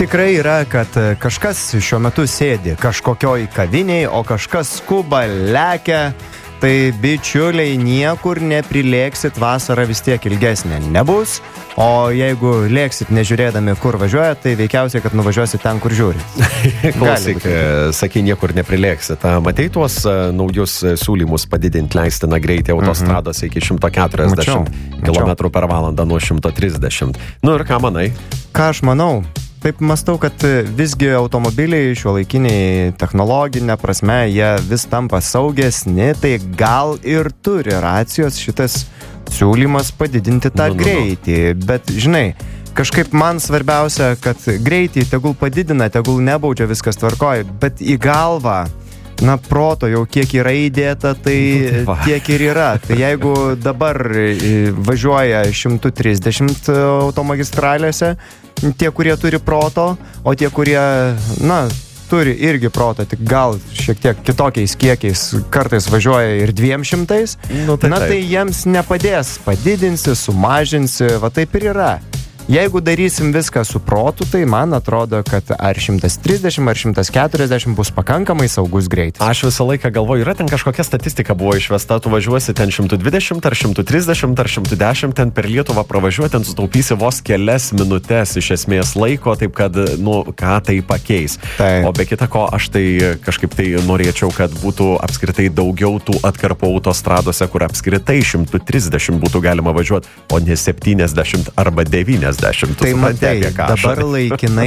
Tikrai yra, kad kažkas šiuo metu sėdi kažkokioj kaviniai, o kažkas skuba, lekia. Tai bičiuliai, niekur neprilėksit, vasara vis tiek ilgesnė nebus, o jeigu lėksit nežiūrėdami, kur važiuoja, tai veikiausiai, kad nuvažiuosit ten, kur žiūri. Klausyk, sakai, niekur neprilėksit. Matei tuos naujus siūlymus padidinti leistiną greitį autostradose iki 140 km per valandą nuo 130. Nu ir ką manai? Ką aš manau? Taip mąstau, kad visgi automobiliai šiuolaikiniai technologinė prasme, jie vis tampa saugesni, tai gal ir turi racijos šitas siūlymas padidinti tą greitį. Bet, žinai, kažkaip man svarbiausia, kad greitį tegul padidina, tegul nebaudžia, viskas tvarkoja, bet į galvą, na, proto jau kiek yra įdėta, tai tiek ir yra. Tai jeigu dabar važiuoja 130 automagistralėse, tie, kurie turi proto, o tie, kurie, na, turi irgi proto, tik gal šiek tiek kitokiais kiekiais, kartais važiuoja ir 200, tai jiems nepadės, padidinsi, sumažinsi, va taip ir yra. Jeigu darysim viską su protu, tai man atrodo, kad ar 130 ar 140 bus pakankamai saugus greitis. Aš visą laiką galvoju, yra ten kažkokia statistika buvo išvesta, tu važiuosi ten 120 ar 130 ar 110, ten per Lietuvą pravažiuoti, ten sutaupysi vos kelias minutės iš esmės laiko, taip kad, nu, ką tai pakeis. Taip. O be kita ko, aš tai kažkaip tai norėčiau, kad būtų apskritai daugiau tų atkarpų autostradose, kur apskritai 130 būtų galima važiuoti, o ne 70 arba 90. Tai matai, dabar laikinai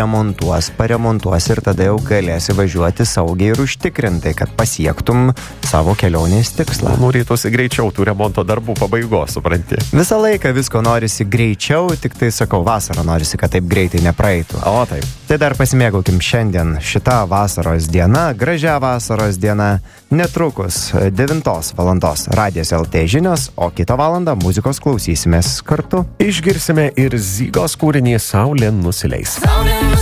paremontuos ir tada jau galėsi važiuoti saugiai ir užtikrintai, kad pasiektum savo kelionės tikslą. Norėtųsi greičiau tų remonto darbų pabaigos, supranti. Visą laiką visko norisi greičiau, tik tai sakau, vasarą norisi, kad taip greitai nepraeitų. O taip. Tai dar pasimėgaukim šiandien šitą vasaros dieną, gražią vasaros dieną, netrukus 9 valandos Radijas LT žinios, o kitą valandą muzikos klausysimės kartu. Išgirsime ir Zygos kūrinį Saulė nusileis.